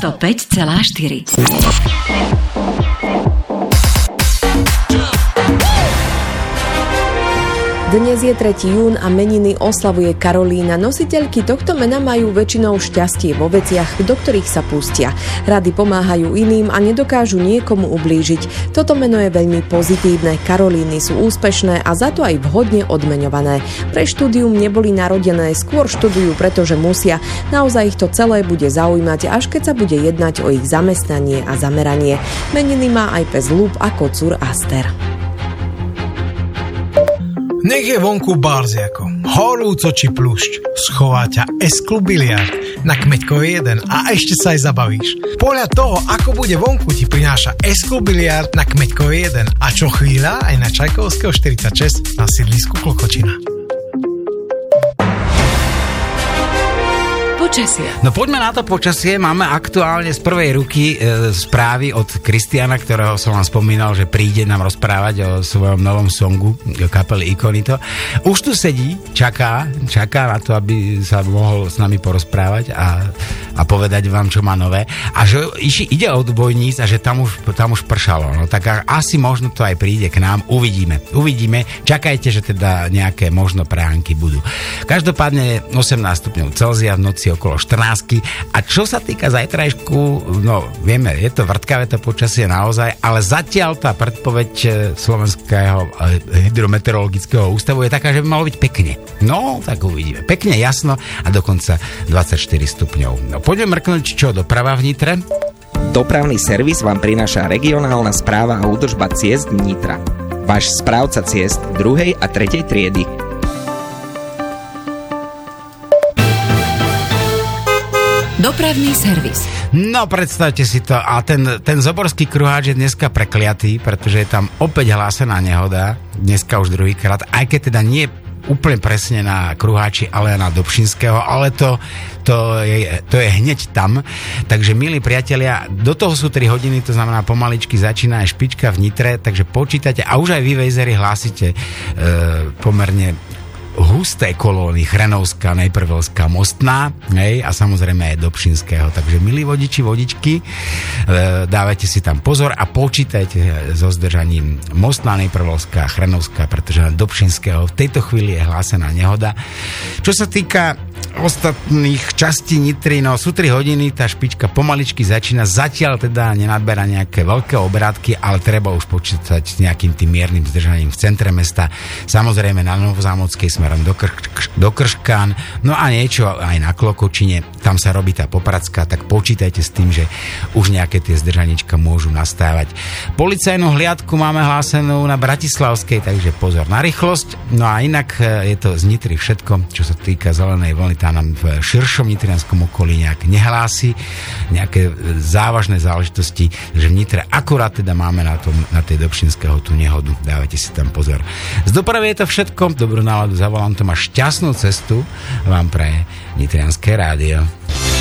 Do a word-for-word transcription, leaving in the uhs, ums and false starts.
sto päť celá štyri. Dnes je tretieho júna a meniny oslavuje Karolína. Nositeľky tohto mena majú väčšinou šťastie vo veciach, do ktorých sa pustia. Rady pomáhajú iným a nedokážu niekomu ublížiť. Toto meno je veľmi pozitívne. Karolíny sú úspešné a za to aj vhodne odmeňované. Pre štúdium neboli narodené, skôr študujú, pretože musia. Naozaj ich to celé bude zaujímať, až keď sa bude jednať o ich zamestnanie a zameranie. Meniny má aj pes Lúb a kocúr Aster. Nech je vonku barziako, horúco či plušť, schová ťa S-klub biliard na Kmeďkovej jeden a ešte sa aj zabavíš. Podľa toho, ako bude vonku, ti prináša S-klub biliard na Kmeďkovej jeden a čo chvíľa aj na Čajkovského štyridsaťšesť na sídlisku Klokočina. Počasie. No poďme na to počasie. Máme aktuálne z prvej ruky e, správy od Kristiana, ktorého som vám spomínal, že príde nám rozprávať o svojom novom songu kapely Ikonito. Už tu sedí, čaká, čaká na to, aby sa mohol s nami porozprávať a, a povedať vám, čo má nové. A že ide od Bojníc a že tam už, tam už pršalo. No tak asi možno to aj príde k nám. Uvidíme. Uvidíme. Čakajte, že teda nejaké možno prehánky budú. Každopádne osemnásť stupňov Celzia, v noci okolo štrnásť. A čo sa týka zajtrajšku, no vieme, je to vrtkavé to počasie naozaj, ale zatiaľ tá predpoveď Slovenského hydrometeorologického ústavu je taká, že by malo byť pekne. No, tak uvidíme. Pekne, jasno a dokonca dvadsaťštyri stupňov. No, poďme mrknúť, čo doprava v Nitre. Dopravný servis vám prináša regionálna správa a údržba ciest Nitra. Váš správca ciest druhej a tretej triedy. Dopravný servis. No, predstavte si to. A ten, ten Zoborský kruháč je dneska prekliatý, pretože je tam opäť hlásená nehoda. Dneska už druhýkrát. Aj keď teda nie úplne presne na kruháči, ale na Dobšinského. Ale to, to, je, to je hneď tam. Takže, milí priatelia, do toho sú tri hodiny, to znamená pomaličky začína aj špička v Nitre, takže počítate. A už aj vy, Vejzeri, hlásite e, pomerne husté kolóny, Chrenovská, Nejprvelská, Mostná, hej, a samozrejme aj Dobšinského. Takže milí vodiči, vodičky, e, dávajte si tam pozor a počítajte so zdržaním Mostná, Nejprvelská, Chrenovská, pretože na Dobšinského v tejto chvíli je hlásená nehoda. Čo sa týka ostatných častí Nitry, no sú tri hodiny, tá špička pomaličky začína, zatiaľ teda nenadberá nejaké veľké obrátky, ale treba už počítať s nejakým tým miernym zdržaním v centre mesta, samozrejme na Novozámockej smerom do, Krš- do Krškán, no a niečo aj na Klokočine, tam sa robí tá Popradská, tak počítajte s tým, že už nejaké tie zdržanička môžu nastávať. Policajnú hliadku máme hlásenú na Bratislavskej, takže pozor na rýchlosť, no a inak je to z Nitry všetko, čo sa týka zelenej vlny, tá nám v širšom nitrianskom okolí nejak nehlási nejaké závažné záležitosti, že v Nitre akurát teda máme na, tom, na tej Dobšinského tú nehodu. Dávajte si tam pozor. Z dopravy je to všetko. Dobrú náladu za volantom a šťastnú cestu vám praje Nitrianske rádio.